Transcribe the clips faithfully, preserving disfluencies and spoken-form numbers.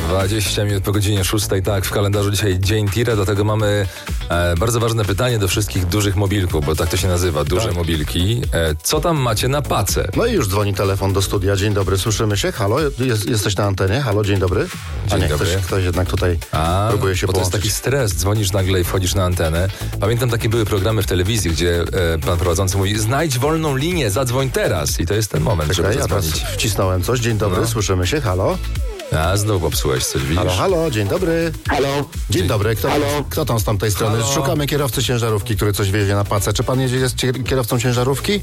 dwadzieścia minut po godzinie szóstej, tak, w kalendarzu dzisiaj Dzień Tira, dlatego mamy e, bardzo ważne pytanie do wszystkich dużych mobilków, bo tak to się nazywa, duże tak. mobilki. E, co tam macie na pace? No i już dzwoni telefon do studia. Dzień dobry, słyszymy się. Halo, jest, jesteś na antenie? Halo, dzień dobry. Dzień A nie, dobry. Ktoś, ktoś jednak tutaj A, próbuje się bo połączyć. to jest taki stres, dzwonisz nagle i wchodzisz na antenę. Pamiętam, takie były programy w telewizji, gdzie e, pan prowadzący mówi, znajdź wolną linię, zadzwoń teraz. I to jest ten moment, Czekaj, żeby ja teraz zadzwonić. wcisnąłem coś. Dzień dobry, No. słyszymy się. Halo. A, znowu popsułeś coś, widzisz? Halo, halo, dzień dobry. Halo. Dzień Dzień- dobry, kto, Halo. kto tam z tamtej strony? Halo. Szukamy kierowcy ciężarówki, który coś wiezie na pacę. Czy pan jedzie jest cier- kierowcą ciężarówki?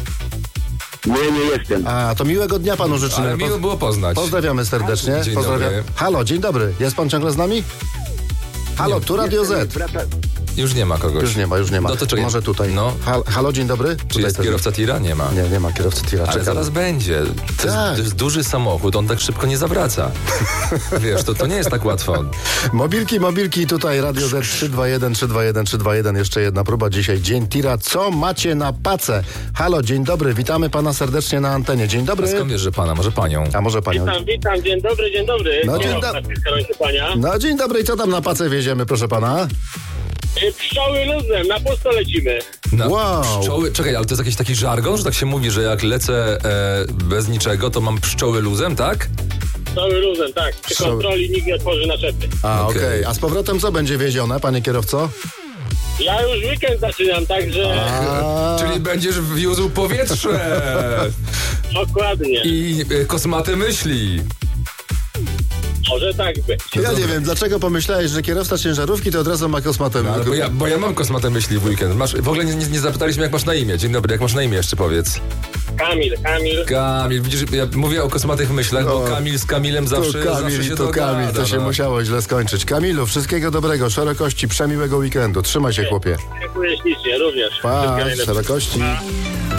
Nie, nie jestem. A, to miłego dnia panu życzymy. Ale miło było poznać. Pozdrawiamy serdecznie. Dzień Pozdrawiam. dobry. Halo, dzień dobry. Jest pan ciągle z nami? Halo, tu Radio Z. Wraca... Już nie ma kogoś. Już nie ma, już nie ma. No to czekaj. Może tutaj. No. Hal, halo, dzień dobry. Czy Tutaj jest też- kierowca tira? Nie ma. Nie, nie ma kierowcy tira. Ale Czekamy. zaraz będzie. To, jest, Tak. to jest duży samochód, on tak szybko nie zawraca. Wiesz, to, to nie jest tak łatwo. Mobilki, mobilki, tutaj Radio Z trzy dwa jeden, trzy dwa jeden, trzy dwa jeden. Jeszcze jedna próba dzisiaj. Dzień tira. Co macie na pace? Halo, dzień dobry. Witamy pana serdecznie na antenie. Dzień dobry. Skąd wiesz, że pana, może panią? A może panią? Witam, witam, dzień dobry, dzień dobry. No, Nie dzień mam do- takiej starości pania. No dzień dobry. I co tam na pacę wieziemy, proszę pana? Y, Pszczoły luzem, na pusto lecimy. Na Wow. Pszczoły, czekaj, ale to jest jakiś taki żargon, że tak się mówi, że jak lecę e, bez niczego, to mam pszczoły luzem, tak? Pszczoły luzem, tak. Przy Pszczoły. kontroli nikt nie otworzy naczepy. A, okej. Okej. A z powrotem co będzie wiezione, panie kierowco? Ja już weekend zaczynam, także A, Czyli będziesz wiózł powietrze dokładnie. i e, kosmate myśli. Może tak być. ja nie wiem, dlaczego pomyślałeś, że kierowca ciężarówki to od razu ma kosmatę. No, ale bo, ja, bo ja mam kosmate myśli w weekend. Masz, w ogóle nie, nie, nie zapytaliśmy, jak masz na imię. Dzień dobry, jak masz na imię jeszcze powiedz. Kamil, Kamil. Kamil, widzisz, ja mówię o kosmatych myślach, bo O, Kamil z Kamilem zawsze, to Kamil, zawsze się to Kamil, dogada, to się no. musiało źle skończyć. Kamilu, wszystkiego dobrego, szerokości, przemiłego weekendu. Trzymaj się, chłopie. Dziękuję ślicznie, również. Pa, Wszystkiego najlepszego. szerokości. Pa.